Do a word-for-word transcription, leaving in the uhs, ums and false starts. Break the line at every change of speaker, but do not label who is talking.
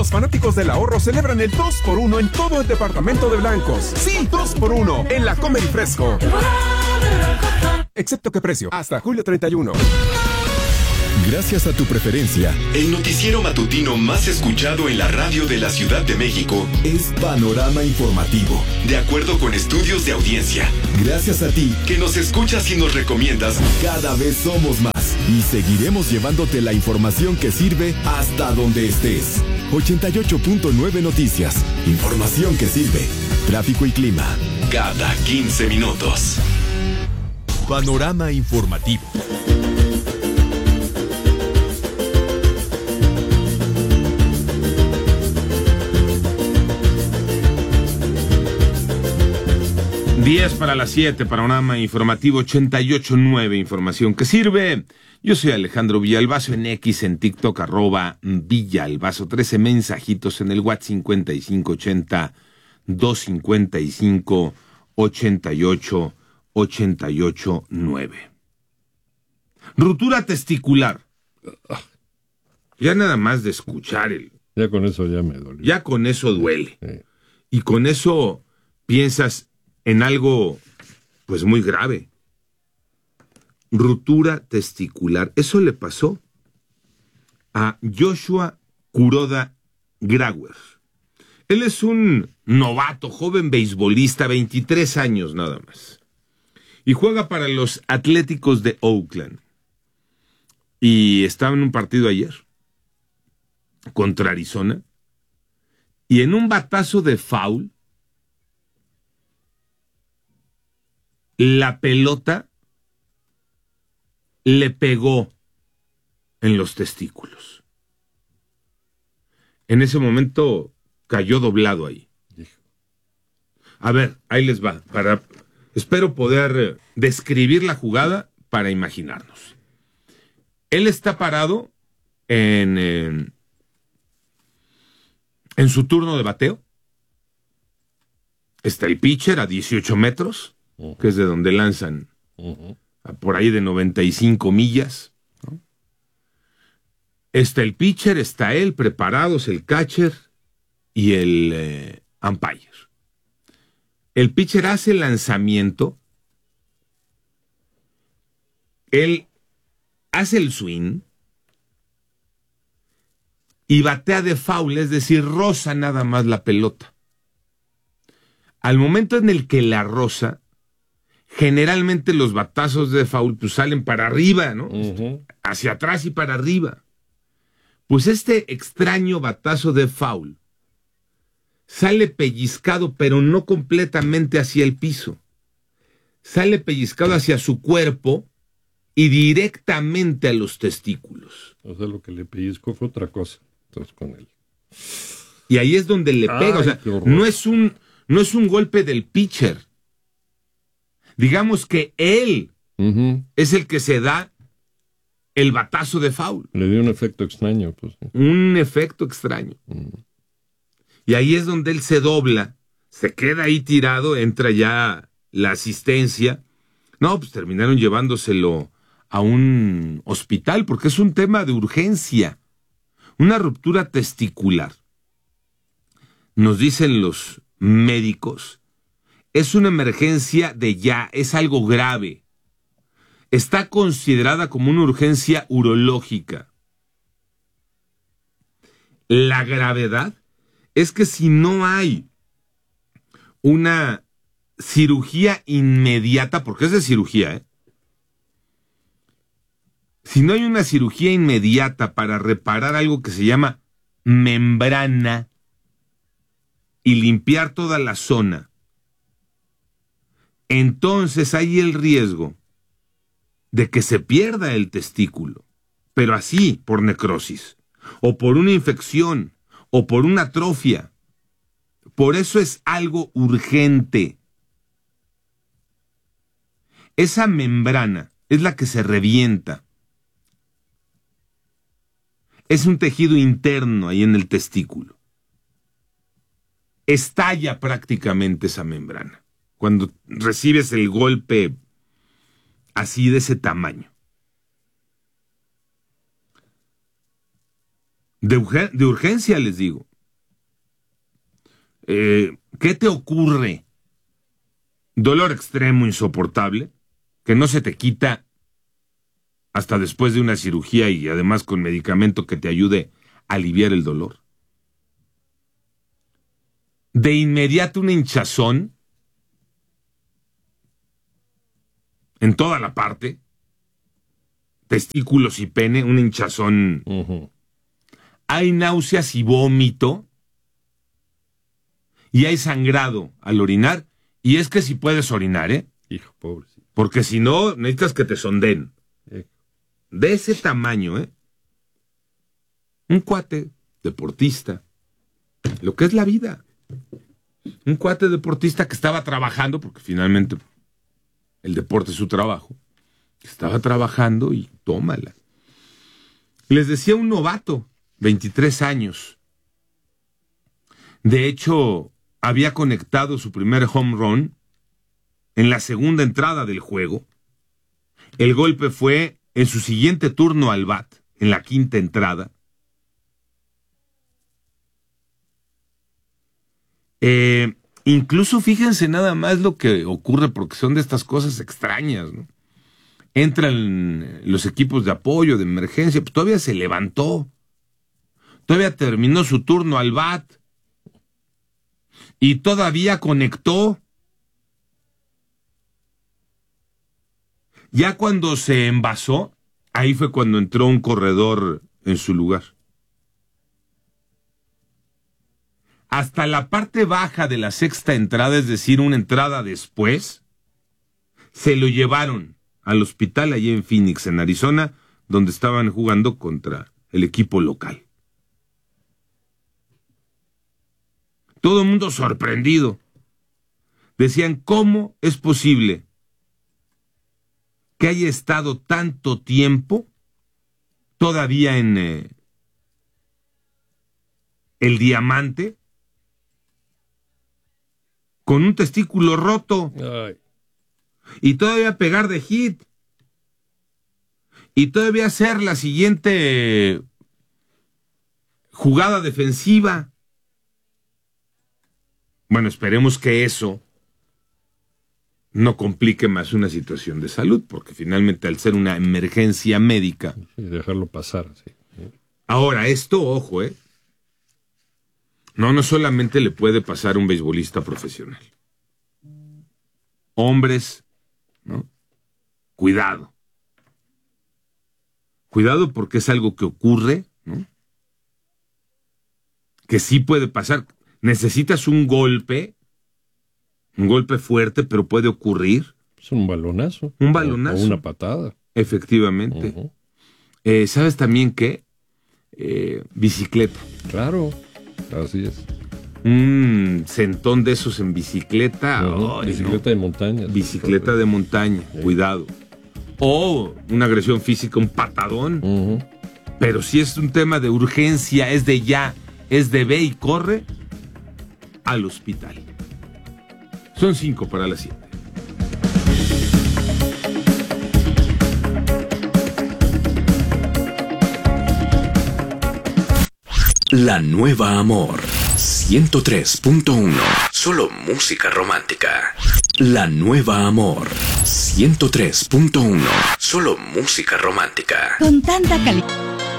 Los fanáticos del ahorro celebran el dos por uno en todo el departamento de blancos. Sí, dos por uno en la Comer y Fresco. Excepto que precio, hasta julio treinta y uno.
Gracias a tu preferencia,
el noticiero matutino más escuchado en la radio de la Ciudad de México
es Panorama Informativo.
De acuerdo con estudios de audiencia.
Gracias a ti,
que nos escuchas y nos recomiendas,
cada vez somos más y seguiremos llevándote la información que sirve hasta donde estés. ochenta y ocho punto nueve Noticias. Información que sirve. Tráfico y clima.
Cada quince minutos.
Panorama Informativo.
diez para las siete, Panorama Informativo ochenta y ocho punto nueve, información que sirve. Yo soy Alejandro Villalbazo, en X, en TikTok, arroba Villalbazo, trece mensajitos en el WhatsApp cincuenta y cinco ochenta, doscientos cincuenta y cinco, ochenta y ocho, ochenta y ocho, nueve. Ruptura testicular. Ya nada más de escuchar el...
Ya con eso ya me dolió.
Ya con eso duele.
Sí.
Y con eso piensas en algo, pues, muy grave. Ruptura testicular. Eso le pasó a Joshua Kuroda Grauer. Él es un novato, joven beisbolista, veintitrés años nada más. Y juega para los Atléticos de Oakland. Y estaba en un partido ayer contra Arizona. Y en un batazo de foul, la pelota le pegó en los testículos. En ese momento cayó doblado ahí. A ver, ahí les va. Para, espero poder describir la jugada para imaginarnos. Él está parado en, en, en su turno de bateo. Está el pitcher a dieciocho metros. Uh-huh. Que es de donde lanzan uh-huh. por ahí de noventa y cinco millas, ¿no? Está el pitcher, está él, preparados, el catcher y el eh, umpire. El pitcher hace el lanzamiento, él hace el swing y batea de foul, es decir, roza nada más la pelota. Al momento en el que la roza, generalmente los batazos de foul pues salen para arriba, ¿no? Uh-huh. Hacia atrás y para arriba. Pues este extraño batazo de foul sale pellizcado, pero no completamente hacia el piso. Sale pellizcado hacia su cuerpo y directamente a los testículos.
O sea, lo que le pellizcó fue otra cosa. Entonces, con él.
Y ahí es donde le pega. Ay, o sea, no es un, no es un golpe del pitcher. Digamos que él uh-huh. es el que se da el batazo de foul.
Le dio un efecto extraño. Pues.
Un efecto extraño. Uh-huh. Y ahí es donde él se dobla, se queda ahí tirado, entra ya la asistencia. No, pues terminaron llevándoselo a un hospital porque es un tema de urgencia. Una ruptura testicular. Nos dicen los médicos, es una emergencia de ya, es algo grave. Está considerada como una urgencia urológica. La gravedad es que si no hay una cirugía inmediata, porque es de cirugía, ¿eh? Si no hay una cirugía inmediata para reparar algo que se llama membrana y limpiar toda la zona, entonces hay el riesgo de que se pierda el testículo, pero así, por necrosis, o por una infección, o por una atrofia. Por eso es algo urgente. Esa membrana es la que se revienta. Es un tejido interno ahí en el testículo. Estalla prácticamente esa membrana cuando recibes el golpe así de ese tamaño. De, urgen- de urgencia, les digo. Eh, ¿Qué te ocurre? Dolor extremo, insoportable, que no se te quita hasta después de una cirugía y además con medicamento que te ayude a aliviar el dolor. De inmediato una hinchazón en toda la parte, testículos y pene, una hinchazón.
Uh-huh.
Hay náuseas y vómito, y hay sangrado al orinar, y es que si puedes orinar, ¿eh?
Hijo, pobre.
Porque si no, necesitas que te sonden.
Eh.
De ese tamaño, ¿eh? Un cuate deportista, lo que es la vida. Un cuate deportista que estaba trabajando, porque finalmente el deporte es su trabajo. Estaba trabajando y tómala. Les decía un novato, veintitrés años. De hecho, había conectado su primer home run en la segunda entrada del juego. El golpe fue en su siguiente turno al bat, en la quinta entrada. Eh, incluso fíjense nada más lo que ocurre, porque son de estas cosas extrañas, ¿no? Entran los equipos de apoyo, de emergencia, pues todavía se levantó. Todavía terminó su turno al bat. Y todavía conectó. Ya cuando se envasó, ahí fue cuando entró un corredor en su lugar. Hasta la parte baja de la sexta entrada, es decir, una entrada después, se lo llevaron al hospital allí en Phoenix, en Arizona, donde estaban jugando contra el equipo local. Todo el mundo sorprendido. Decían, ¿cómo es posible que haya estado tanto tiempo todavía en eh, el diamante con un testículo roto?
Ay.
Y todavía pegar de hit. Y todavía hacer la siguiente jugada defensiva. Bueno, esperemos que eso no complique más una situación de salud, porque finalmente al ser una emergencia médica...
Sí, dejarlo pasar, sí.
Ahora, esto, ojo, ¿eh? No, no solamente le puede pasar a un beisbolista profesional. Hombres, ¿no? Cuidado. Cuidado porque es algo que ocurre, ¿no? Que sí puede pasar. Necesitas un golpe, un golpe fuerte, pero puede ocurrir.
Es un balonazo.
Un balonazo.
O una patada.
Efectivamente.
Uh-huh.
Eh, ¿Sabes también qué? Eh, bicicleta.
Claro, así es.
Un centón de esos en bicicleta.
Uh-huh.
Ay,
Bicicleta
no.
de montaña.
Bicicleta de montaña,
Sí.
Cuidado. O una agresión física, un patadón.
Uh-huh.
Pero si es un tema de urgencia, es de ya, es de ve y corre al hospital. Son cinco para las siete.
La Nueva Amor ciento tres punto uno. Solo música romántica. La Nueva Amor ciento tres punto uno. Solo música romántica.
Con tanta calidad.